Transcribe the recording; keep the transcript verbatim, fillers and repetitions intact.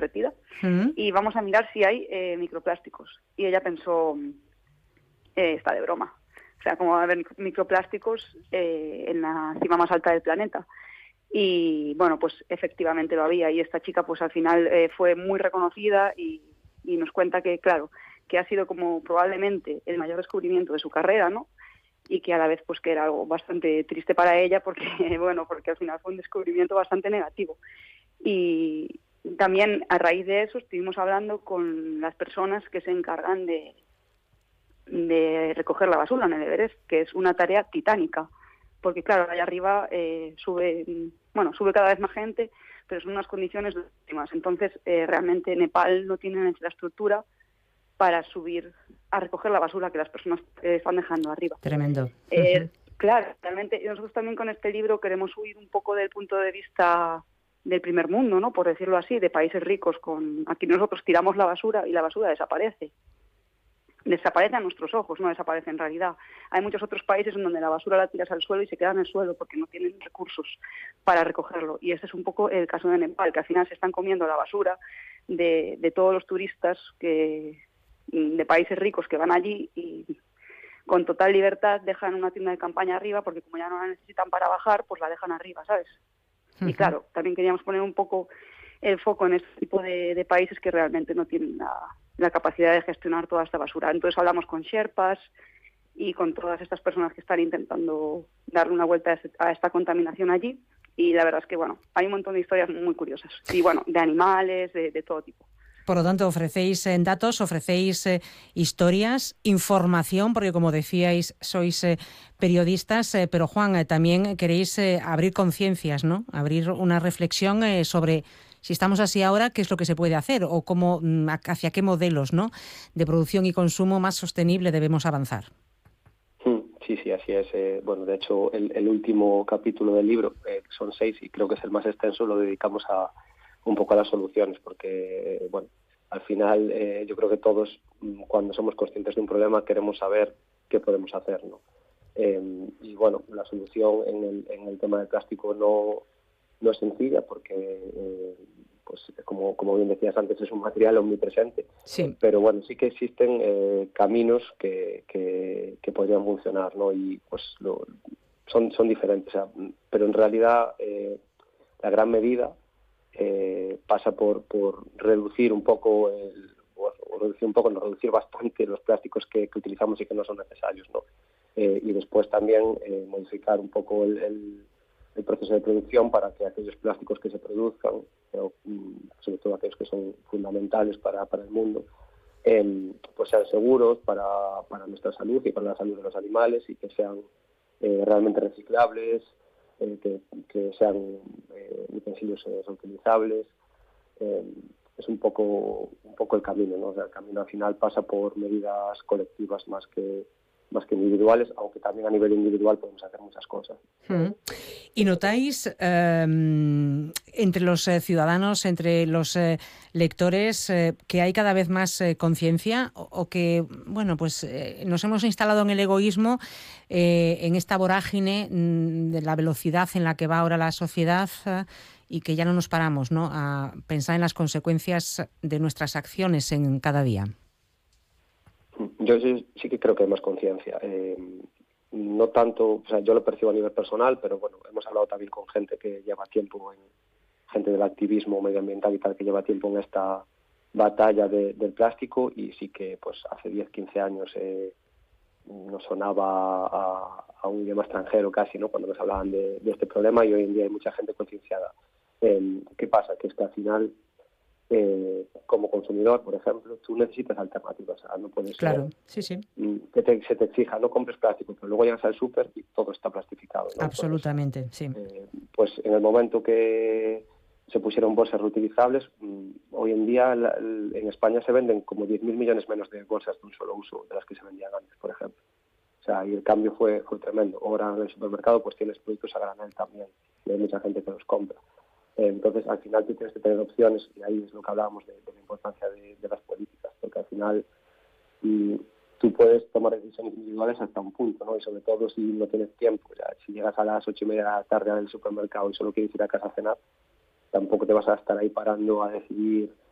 derretida, ¿Mm? y vamos a mirar si hay eh, microplásticos. Y ella pensó, eh, está de broma. O sea, ¿cómo va a haber microplásticos eh, en la cima más alta del planeta? Y bueno, pues efectivamente lo había, y esta chica pues al final eh, fue muy reconocida y, y nos cuenta que, claro, que ha sido como probablemente el mayor descubrimiento de su carrera, ¿no? Y que a la vez pues que era algo bastante triste para ella porque, bueno, porque al final fue un descubrimiento bastante negativo. Y también a raíz de eso estuvimos hablando con las personas que se encargan de, de recoger la basura en el Everest, que es una tarea titánica, porque claro, allá arriba eh, sube, bueno, sube cada vez más gente, pero son unas condiciones óptimas. Entonces, eh, realmente Nepal no tiene la infraestructura para subir a recoger la basura que las personas eh, están dejando arriba. Tremendo. Eh, Uh-huh. Claro, realmente nosotros también con este libro queremos huir un poco del punto de vista del primer mundo, ¿no? Por decirlo así, de países ricos. Con aquí nosotros tiramos la basura y la basura desaparece. Desaparece a nuestros ojos, no desaparece en realidad. Hay muchos otros países en donde la basura la tiras al suelo y se queda en el suelo porque no tienen recursos para recogerlo. Y este es un poco el caso de Nepal, que al final se están comiendo la basura de, de todos los turistas que, de países ricos que van allí y con total libertad dejan una tienda de campaña arriba porque como ya no la necesitan para bajar, pues la dejan arriba, ¿sabes? Uh-huh. Y claro, también queríamos poner un poco el foco en este tipo de, de países que realmente no tienen la, la capacidad de gestionar toda esta basura. Entonces hablamos con sherpas y con todas estas personas que están intentando darle una vuelta a, este, a esta contaminación allí, y la verdad es que, bueno, hay un montón de historias muy curiosas, y bueno, de animales, de, de todo tipo. Por lo tanto, ofrecéis eh, datos, ofrecéis eh, historias, información, porque como decíais, sois eh, periodistas, eh, pero Juan, eh, también queréis eh, abrir conciencias, ¿no? Abrir una reflexión eh, sobre si estamos así ahora, qué es lo que se puede hacer o cómo, hacia qué modelos, ¿no?, de producción y consumo más sostenible debemos avanzar. Sí, sí, así es. Eh, bueno, de hecho, el, el último capítulo del libro, eh, son seis y creo que es el más extenso, lo dedicamos a un poco a las soluciones, porque, eh, bueno, al final eh, yo creo que todos, cuando somos conscientes de un problema, queremos saber qué podemos hacer, ¿no? Eh, y bueno, la solución en el, en el tema del plástico no, no es sencilla, porque, eh, pues como, como bien decías antes, es un material omnipresente. Sí. Pero bueno, sí que existen eh, caminos que, que, que podrían funcionar, ¿no? Y pues lo, son, son diferentes, o sea, pero en realidad eh, la gran medida eh, pasa por, por reducir un poco, el, o, o reducir un poco, no, reducir bastante los plásticos que, que utilizamos y que no son necesarios, ¿no? Eh, y después también eh, modificar un poco el, el, el proceso de producción para que aquellos plásticos que se produzcan, pero, sobre todo aquellos que son fundamentales para, para el mundo, eh, pues sean seguros para, para nuestra salud y para la salud de los animales, y que sean eh, realmente reciclables, eh, que, que sean eh, utensilios eh, reutilizables. Eh, es un poco un poco el camino, ¿no? O sea, el camino al final pasa por medidas colectivas más que más que individuales, aunque también a nivel individual podemos hacer muchas cosas. Mm. ¿Y notáis eh, entre los eh, ciudadanos, entre los eh, lectores, eh, que hay cada vez más eh, conciencia o, o que, bueno, pues eh, nos hemos instalado en el egoísmo, eh, en esta vorágine mm, de la velocidad en la que va ahora la sociedad, eh, y que ya no nos paramos, ¿no?, a pensar en las consecuencias de nuestras acciones en cada día? Yo sí, sí que creo que hay más conciencia. Eh, no tanto, o sea, yo lo percibo a nivel personal, pero bueno, hemos hablado también con gente que lleva tiempo, en gente del activismo medioambiental y tal, que lleva tiempo en esta batalla de, del plástico, y sí que pues hace diez, quince años eh, nos sonaba a, a un idioma extranjero casi, ¿no?, cuando nos hablaban de, de este problema, y hoy en día hay mucha gente concienciada. Eh, ¿Qué pasa? Que es que al final, Eh, como consumidor, por ejemplo, tú necesitas alternativas. O sea, no puedes Claro, ser, sí, sí. que te, se te exija, no compres plástico, pero luego llegas al súper y todo está plastificado, ¿no? Absolutamente, Entonces, sí. Eh, pues en el momento que se pusieron bolsas reutilizables, mmm, hoy en día la, el, en España se venden como diez mil millones menos de bolsas de un solo uso de las que se vendían antes, por ejemplo. O sea, y el cambio fue, fue tremendo. Ahora en el supermercado pues tienes productos a granel también, y hay mucha gente que los compra. Entonces, al final tú tienes que tener opciones, y ahí es lo que hablábamos de, de la importancia de, de las políticas, porque al final y, tú puedes tomar decisiones individuales hasta un punto, ¿no? Y sobre todo si no tienes tiempo. O sea, si llegas a las ocho y media de la tarde al supermercado y solo quieres ir a casa a cenar, tampoco te vas a estar ahí parando a decidir